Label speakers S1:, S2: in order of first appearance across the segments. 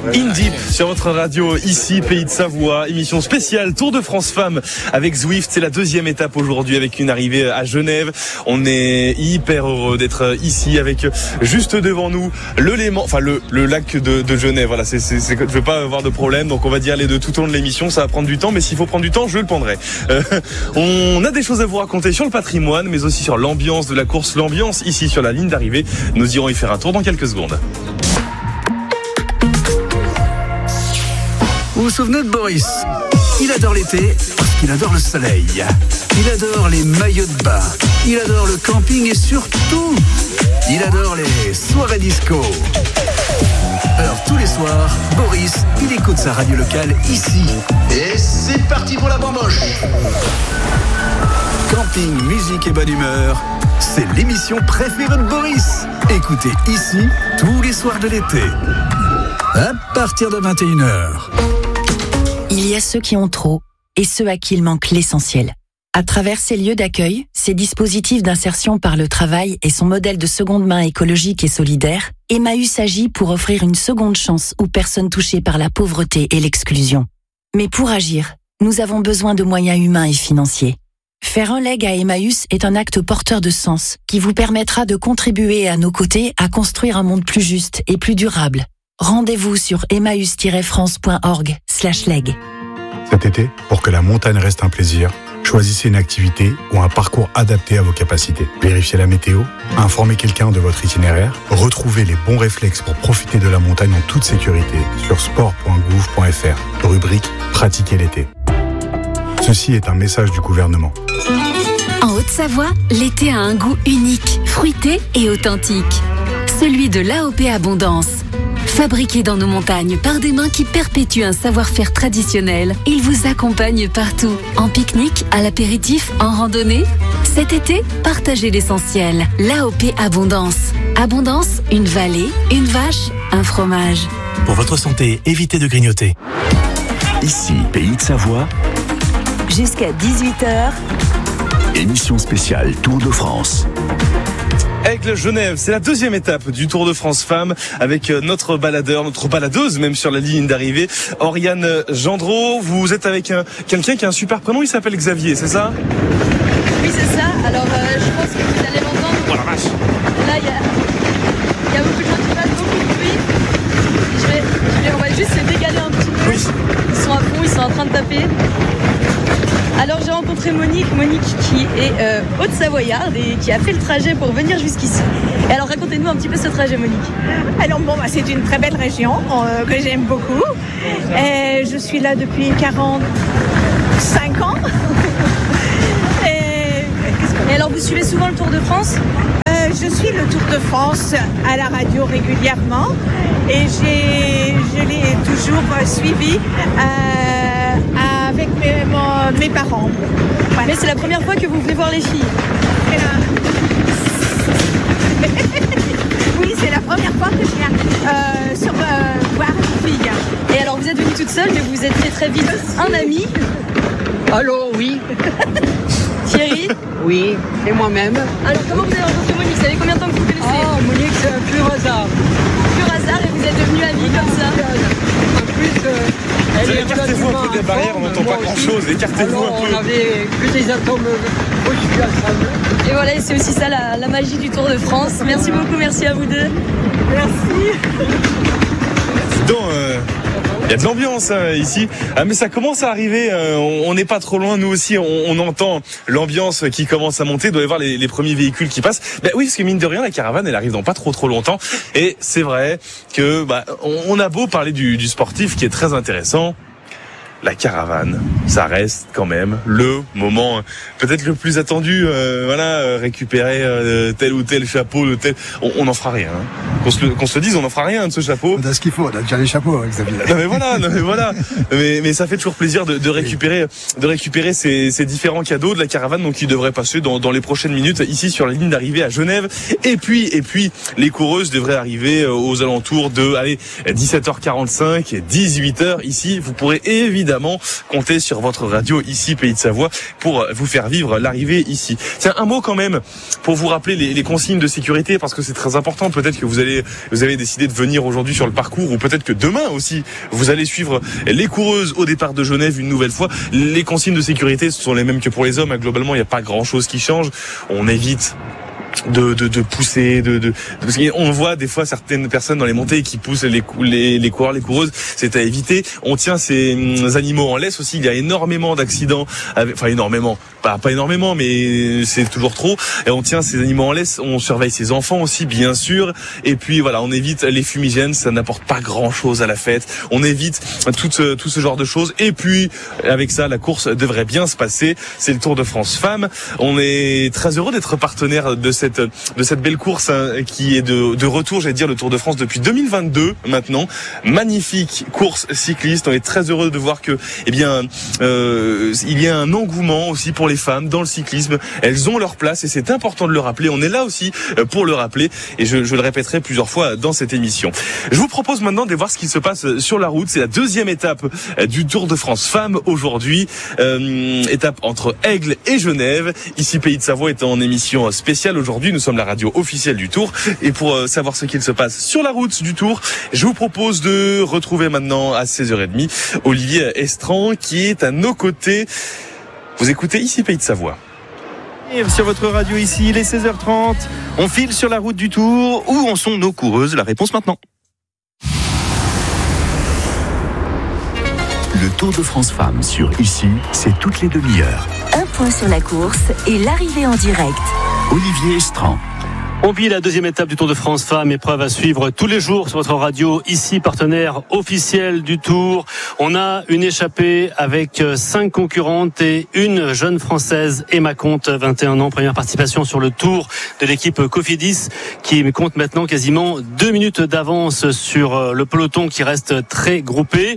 S1: In Deep sur votre radio, ici, Pays de Savoie, émission spéciale Tour de France Femmes avec Zwift. C'est la deuxième étape aujourd'hui avec une arrivée à Genève. On est hyper heureux d'être ici avec juste devant nous le Léman, enfin le lac de Genève. Voilà, je veux pas avoir de problème, donc on va dire les deux tout au long de l'émission. Ça va prendre du temps, mais s'il faut prendre du temps, je le prendrai. On a des choses à vous raconter sur le patrimoine, mais aussi sur l'ambiance de la course, l'ambiance ici sur la ligne d'arrivée. Nous irons y faire un tour dans quelques secondes.
S2: Vous vous souvenez de Boris ? Il adore l'été parce qu'il adore le soleil. Il adore les maillots de bain. Il adore le camping et surtout, il adore les soirées disco. Alors tous les soirs, Boris, il écoute sa radio locale ici.
S3: Et c'est parti pour la bamboche.
S2: Camping, musique et bonne humeur, c'est l'émission préférée de Boris. Écoutez ici tous les soirs de l'été. À partir de 21h.
S4: Il y a ceux qui ont trop et ceux à qui il manque l'essentiel. À travers ces lieux d'accueil, ces dispositifs d'insertion par le travail et son modèle de seconde main écologique et solidaire, Emmaüs agit pour offrir une seconde chance aux personnes touchées par la pauvreté et l'exclusion. Mais pour agir, nous avons besoin de moyens humains et financiers. Faire un leg à Emmaüs est un acte porteur de sens qui vous permettra de contribuer à nos côtés à construire un monde plus juste et plus durable. Rendez-vous sur emmaüs-france.org/leg.
S5: Cet été, pour que la montagne reste un plaisir, choisissez une activité ou un parcours adapté à vos capacités. Vérifiez la météo, informez quelqu'un de votre itinéraire, retrouvez les bons réflexes pour profiter de la montagne en toute sécurité sur sport.gouv.fr, rubrique Pratiquer l'été. Ceci est un message du gouvernement.
S6: En Haute-Savoie, l'été a un goût unique, fruité et authentique. Celui de l'AOP Abondance. Fabriqué dans nos montagnes par des mains qui perpétuent un savoir-faire traditionnel, il vous accompagne partout. En pique-nique, à l'apéritif, en randonnée. Cet été, partagez l'essentiel. L'AOP Abondance. Abondance, une vallée, une vache, un fromage.
S7: Pour votre santé, évitez de grignoter.
S8: Ici, Pays de Savoie.
S4: Jusqu'à 18h.
S8: Émission spéciale Tour de France.
S1: Aigle Genève, c'est la deuxième étape du Tour de France Femmes avec notre baladeur, notre baladeuse même sur la ligne d'arrivée, Oriane Gendreau. Vous êtes avec quelqu'un qui a un super prénom, il s'appelle Xavier, c'est ça ?
S9: Oui, c'est ça. Alors, je pense que vous allez l'entendre.
S1: Oh la vache !
S9: Là, il y a beaucoup de gens qui passent, beaucoup de bruit. On va juste se décaler un petit peu.
S1: Oui.
S9: Ils sont à fond, ils sont en train de taper. Alors j'ai rencontré Monique qui est haute-savoyarde et qui a fait le trajet pour venir jusqu'ici. Et alors racontez-nous un petit peu ce trajet, Monique.
S10: Alors c'est une très belle région que j'aime beaucoup. Et je suis là depuis 45 ans.
S9: Et alors vous suivez souvent le Tour de France ?
S10: Je suis le Tour de France à la radio régulièrement et je l'ai toujours suivi avec mes parents.
S9: Voilà. Mais c'est la première fois que vous venez voir les filles.
S10: Oui, c'est la première fois que je viens voir les filles.
S9: Et alors vous êtes venue toute seule, mais vous êtes fait très vite un ami.
S11: Allô, oui.
S9: Thierry ?
S11: Oui, et moi-même.
S9: Alors comment vous avez rencontré Monique ? Ça fait combien de temps que vous connaissez ?
S11: Oh, Monique, c'est un pur hasard.
S9: Pur hasard et vous êtes devenus amis comme ça.
S11: En plus,
S1: écartez-vous un peu des barrières, on n'entend pas grand-chose. Écartez-vous un peu.
S11: On avait que des atomes reçus ensemble.
S9: Et voilà, c'est aussi ça la magie du Tour de France. Merci beaucoup, merci à vous deux.
S10: Merci.
S1: Donc, il y a de l'ambiance ici, mais ça commence à arriver, on n'est pas trop loin, nous aussi on entend l'ambiance qui commence à monter, il doit y avoir les premiers véhicules qui passent. Oui, parce que mine de rien la caravane elle arrive dans pas trop longtemps, et c'est vrai que on a beau parler du sportif qui est très intéressant, la caravane, ça reste quand même le moment peut-être le plus attendu. Récupérer tel ou tel chapeau de tel, on n'en fera rien. Qu'on se le dise, on n'en fera rien de ce chapeau.
S12: On a ce qu'il faut, on a déjà les chapeaux, Xavier.
S1: Non mais voilà. Mais ça fait toujours plaisir de récupérer ces différents cadeaux de la caravane, donc qui devrait passer dans les prochaines minutes ici sur la ligne d'arrivée à Genève. Et puis les coureuses devraient arriver aux alentours de 17h45 et 18h ici. Vous pourrez évidemment évidemment compter sur votre radio ici, Pays de Savoie, pour vous faire vivre l'arrivée ici. Tiens, un mot quand même pour vous rappeler les consignes de sécurité, parce que c'est très important. Peut-être que vous avez décidé de venir aujourd'hui sur le parcours, ou peut-être que demain aussi vous allez suivre les coureuses au départ de Genève une nouvelle fois. Les consignes de sécurité sont les mêmes que pour les hommes. Globalement, il n'y a pas grand-chose qui change. On évite de pousser, parce qu'on voit des fois certaines personnes dans les montées qui poussent les coureurs, les coureuses. C'est à éviter. On tient ces animaux en laisse aussi. Il y a énormément d'accidents, enfin énormément, pas énormément, mais c'est toujours trop. Et on tient ces animaux en laisse. On surveille ses enfants aussi, bien sûr. Et puis voilà, on évite les fumigènes. Ça n'apporte pas grand-chose à la fête. On évite tout ce genre de choses. Et puis avec ça, la course devrait bien se passer. C'est le Tour de France Femmes. On est très heureux d'être partenaire de cette belle course, hein, qui est de retour, j'allais dire, le Tour de France depuis 2022 maintenant. Magnifique course cycliste. On est très heureux de voir que, il y a un engouement aussi pour les femmes dans le cyclisme. Elles ont leur place et c'est important de le rappeler. On est là aussi pour le rappeler et je le répéterai plusieurs fois dans cette émission. Je vous propose maintenant de voir ce qui se passe sur la route. C'est la deuxième étape du Tour de France Femmes aujourd'hui. Étape entre Aigle et Genève. Ici, Pays de Savoie est en émission spéciale aujourd'hui. Nous sommes la radio officielle du Tour. Et pour savoir ce qu'il se passe sur la route du Tour, je vous propose de retrouver maintenant à 16h30 Olivier Estran qui est à nos côtés. Vous écoutez ici Pays de Savoie.
S13: Sur votre radio ici, il est 16h30. On file sur la route du Tour. Où en sont nos coureuses? La réponse maintenant.
S8: Le Tour de France Femmes sur Ici, c'est toutes les demi-heures.
S6: Un point sur la course et l'arrivée en direct.
S8: Olivier Estran.
S14: On vit la deuxième étape du Tour de France Femmes, épreuve à suivre tous les jours sur votre radio, ici partenaire officiel du Tour. On a une échappée avec 5 concurrentes et une jeune Française, Emma Comte, 21 ans, première participation sur le Tour de l'équipe Cofidis, qui compte maintenant quasiment 2 minutes d'avance sur le peloton qui reste très groupé.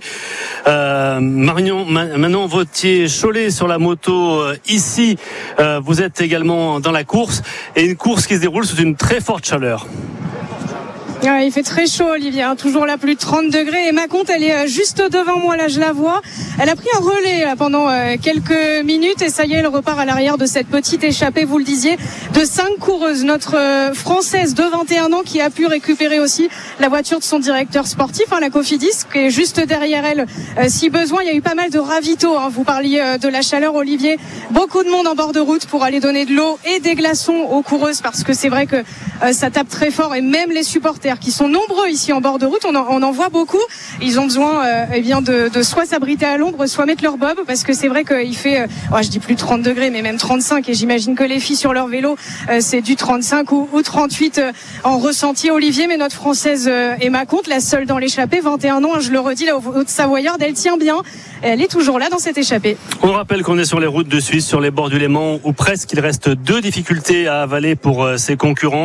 S14: Manon Vautier-Cholet sur la moto ici. Vous êtes également dans la course et une course qui se déroule sous une très forte chaleur.
S15: Il fait très chaud, Olivier, hein, toujours là plus de 30 degrés. Et ma compte, elle est juste devant moi, là je la vois. Elle a pris un relais là, pendant quelques minutes et ça y est, elle repart à l'arrière de cette petite échappée, vous le disiez, de 5 coureuses. Notre Française de 21 ans qui a pu récupérer aussi la voiture de son directeur sportif, hein, la Cofidis, qui est juste derrière elle si besoin. Il y a eu pas mal de ravitaux, hein. Vous parliez de la chaleur, Olivier. Beaucoup de monde en bord de route pour aller donner de l'eau et des glaçons aux coureuses parce que c'est vrai que ça tape très fort et même les supporters qui sont nombreux ici en bord de route, on en voit beaucoup. Ils ont besoin de soit s'abriter à l'ombre, soit mettre leur bob parce que c'est vrai qu'il fait, je dis plus 30 degrés, mais même 35 et j'imagine que les filles sur leur vélo, c'est du 35 ou 38 en ressenti, Olivier. Mais notre Française Emma Comte, la seule dans l'échappée, 21 ans, je le redis, la Haute-Savoyarde, elle tient bien. Elle est toujours là dans cette échappée.
S14: On rappelle qu'on est sur les routes de Suisse, sur les bords du Léman, où presque il reste 2 difficultés à avaler pour ses concurrents.